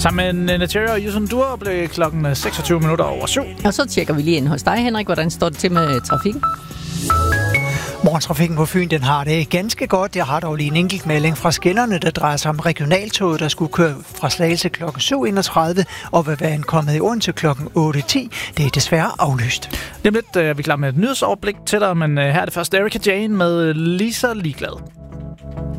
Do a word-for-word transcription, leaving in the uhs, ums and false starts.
Sammen med Natera og Yusun Dur blev klokken seksogtyve minutter over syv. Og så tjekker vi lige ind hos dig, Henrik. Hvordan står det til med trafikken? Morgentrafikken på Fyn, den har det ganske godt. Jeg har dog lige en enkelt melding fra skinnerne, der drejer sig om regionaltoget, der skulle køre fra Slagelse klokken syv enogtredive og vil være ankommet i Odense klokken otte ti. Det er desværre aflyst. Lige om lidt er vi klar med et nyhedsoverblik til dig, men her er det først Erika Jane med Lisa Ligeglad.